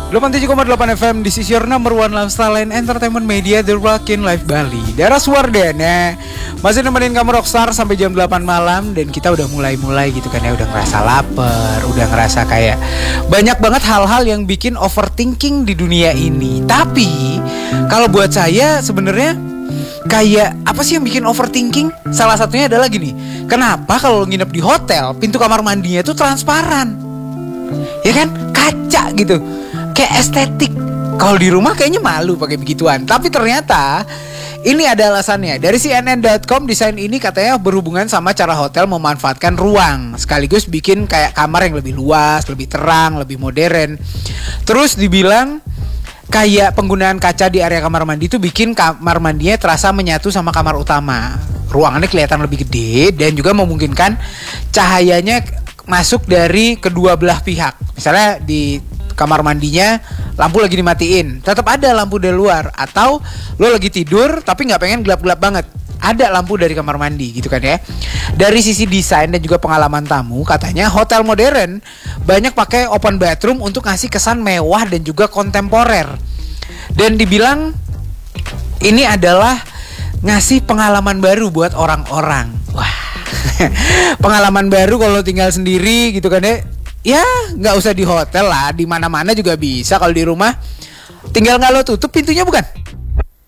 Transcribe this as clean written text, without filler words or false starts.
87,8 FM, this is your number one lifestyle and entertainment media, The Rockin' Life Bali. Daerah Suwardana masih nemenin kamu Rockstar sampai jam 8 malam. Dan kita udah mulai gitu kan ya, udah ngerasa lapar, udah ngerasa kayak banyak banget hal-hal yang bikin overthinking di dunia ini. Tapi kalau buat saya sebenarnya kayak apa sih yang bikin overthinking? Salah satunya adalah gini, kenapa kalau nginep di hotel pintu kamar mandinya tuh transparan? Ya kan, kaca gitu, kayak estetik. Kalau di rumah kayaknya malu pakai begituan. Tapi ternyata ini ada alasannya. Dari CNN.com, desain ini katanya berhubungan sama cara hotel memanfaatkan ruang, sekaligus bikin kayak kamar yang lebih luas, lebih terang, lebih modern. Terus dibilang kayak penggunaan kaca di area kamar mandi itu bikin kamar mandinya terasa menyatu sama kamar utama. Ruangannya kelihatan lebih gede dan juga memungkinkan cahayanya masuk dari kedua belah pihak. Misalnya di kamar mandinya lampu lagi dimatiin, tetap ada lampu dari luar. Atau lo lagi tidur tapi nggak pengen gelap-gelap banget, ada lampu dari kamar mandi gitu kan ya. Dari sisi desain dan juga pengalaman tamu, katanya hotel modern banyak pakai open bathroom untuk ngasih kesan mewah dan juga kontemporer. Dan dibilang ini adalah ngasih pengalaman baru buat orang-orang. Wah, pengalaman baru kalau tinggal sendiri gitu kan ya. Ya nggak usah di hotel lah, di mana-mana juga bisa. Kalau di rumah tinggal nggak lo tutup pintunya bukan?